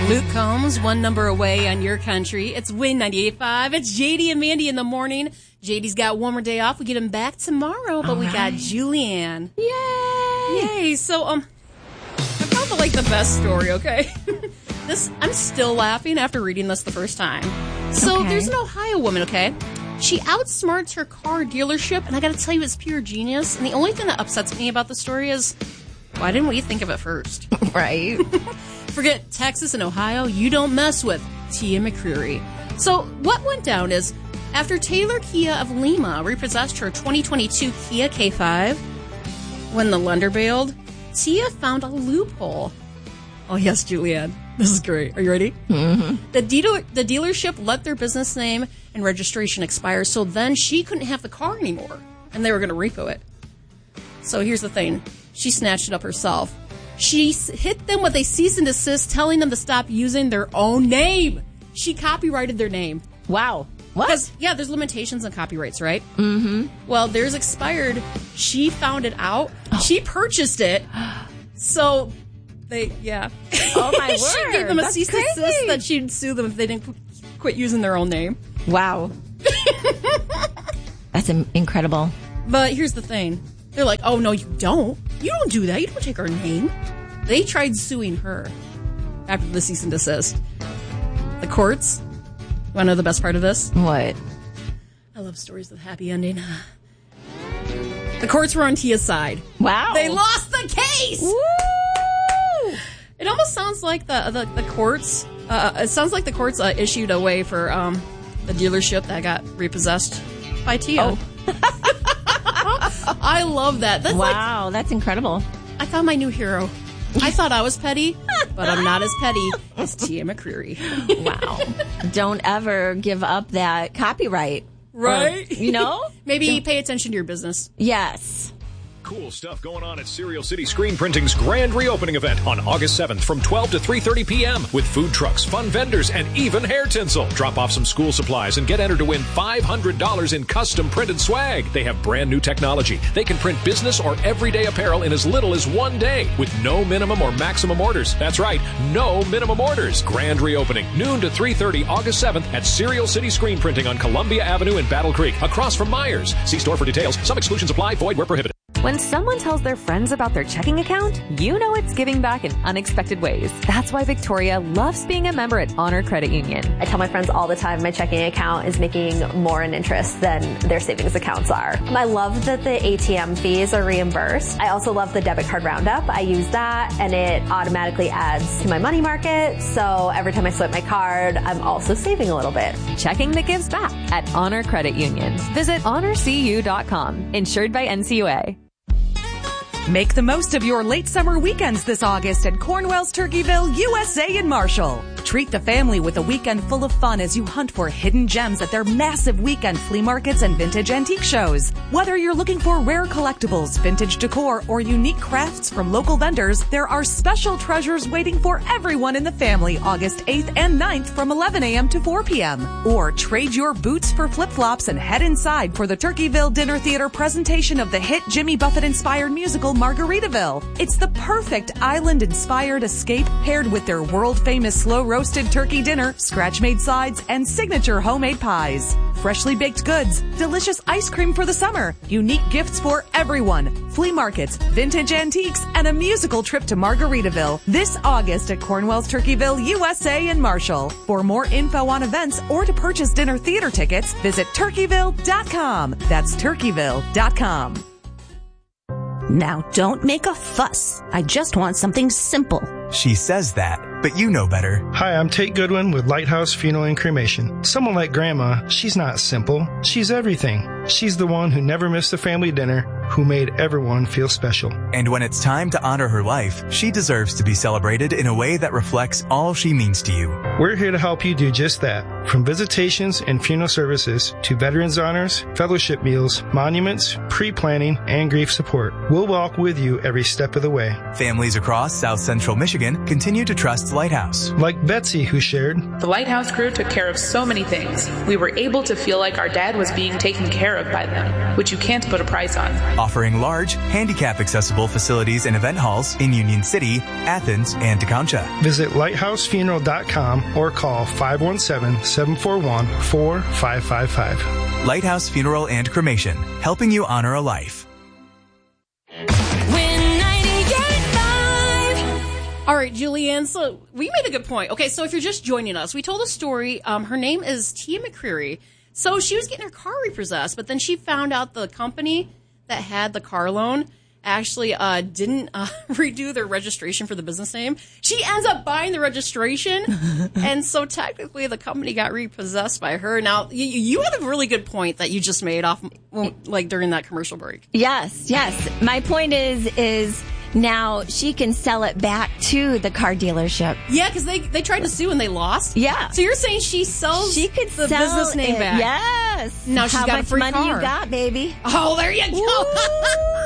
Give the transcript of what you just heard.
Luke Combs, one number away on your country. It's Win 98.5. It's JD and Mandy in the morning. JD's got one more day off. We get him back tomorrow, but we got Julianne. Yay! So, I found like the best story, okay? I'm still laughing after reading this the first time. So, there's an Ohio woman, okay? She outsmarts her car dealership, and I gotta tell you, it's pure genius. And the only thing that upsets me about the story is, why didn't we think of it first? Right. Forget Texas and Ohio, you don't mess with Tia McCreary. So what went down is, after Taylor Kia of Lima repossessed her 2022 Kia K5, when the lender bailed, Tia found a loophole. Oh yes, Julianne, this is great. Are you ready? Mm-hmm. The dealership let their business name and registration expire, so then she couldn't have the car anymore, and they were going to repo it. So here's the thing. She snatched it up herself. She hit them with a cease and desist, telling them to stop using their own name. She copyrighted their name. Wow. What? Because, there's limitations on copyrights, right? Mm-hmm. Well, theirs expired. She found it out. Oh. She purchased it. So, Oh, my word. She gave them a cease and desist that she'd sue them if they didn't quit using their own name. Wow. That's incredible. But here's the thing. They're like, oh, no, you don't. You don't do that. You don't take our name. They tried suing her after the cease and desist. The courts. You want to know the best part of this? What? I love stories with happy ending. The courts were on Tia's side. Wow. They lost the case. Woo! It almost sounds like the courts. It sounds like the courts issued a way for the dealership that got repossessed by Tia. Oh. I love that. That's incredible. I found my new hero. I thought I was petty, but I'm not as petty as Tia McCreary. Wow. Don't ever give up that copyright. Right? Maybe Don't. pay attention to your business. Yes. Cool stuff going on at Serial City Screen Printing's grand reopening event on August 7th from 12 to 3:30 p.m. with food trucks, fun vendors, and even hair tinsel. Drop off some school supplies and get entered to win $500 in custom printed swag. They have brand new technology. They can print business or everyday apparel in as little as 1 day with no minimum or maximum orders. That's right, no minimum orders. Grand reopening, noon to 3:30 August 7th at Serial City Screen Printing on Columbia Avenue in Battle Creek, across from Myers. See store for details. Some exclusions apply. Void where prohibited. When someone tells their friends about their checking account, you know it's giving back in unexpected ways. That's why Victoria loves being a member at Honor Credit Union. I tell my friends all the time my checking account is making more in interest than their savings accounts are. I love that the ATM fees are reimbursed. I also love the debit card roundup. I use that and it automatically adds to my money market. So every time I swipe my card, I'm also saving a little bit. Checking that gives back at Honor Credit Union. Visit honorcu.com. Insured by NCUA. Make the most of your late summer weekends this August at Cornwell's Turkeyville, USA in Marshall. Treat the family with a weekend full of fun as you hunt for hidden gems at their massive weekend flea markets and vintage antique shows. Whether you're looking for rare collectibles, vintage decor, or unique crafts from local vendors, there are special treasures waiting for everyone in the family August 8th and 9th from 11 a.m. to 4 p.m. Or trade your boots for flip-flops and head inside for the Turkeyville Dinner Theater presentation of the hit Jimmy Buffett-inspired musical Margaritaville. It's the perfect island-inspired escape paired with their world-famous slow-roasted turkey dinner, scratch-made sides, and signature homemade pies. Freshly baked goods, delicious ice cream for the summer, unique gifts for everyone, flea markets, vintage antiques, and a musical trip to Margaritaville this August at Cornwell's Turkeyville, USA in Marshall. For more info on events or to purchase dinner theater tickets, visit turkeyville.com. That's turkeyville.com. Now, don't make a fuss. I just want something simple. She says that, but you know better. Hi, I'm Tate Goodwin with Lighthouse Funeral and Cremation. Someone like Grandma, she's not simple. She's everything. She's the one who never missed a family dinner, who made everyone feel special. And when it's time to honor her life, she deserves to be celebrated in a way that reflects all she means to you. We're here to help you do just that. From visitations and funeral services to veterans honors, fellowship meals, monuments, pre-planning, and grief support. We'll walk with you every step of the way. Families across South Central Michigan continue to trust Lighthouse. Like Betsy, who shared, "The Lighthouse crew took care of so many things. We were able to feel like our dad was being taken care of by them, which you can't put a price on." offering large, handicap-accessible facilities and event halls in Union City, Athens, and Tecumseh. Visit lighthousefuneral.com or call 517-741-4555. Lighthouse Funeral and Cremation, helping you honor a life. All right, Julianne, so we made a good point. Okay, so if you're just joining us, we told a story. Her name is Tia McCreary. So she was getting her car repossessed, but then she found out the company that had the car loan actually didn't redo their registration for the business name. She ends up buying the registration, and so technically the company got repossessed by her. Now, you had a really good point that you just made off, like, during that commercial break. Yes. My point is now she can sell it back to the car dealership. Yeah, because they tried to sue and they lost. Yeah. So you're saying she could the sell business name it. back? Yes. Now she's got a free car. How much money you got, baby? Oh, there you go.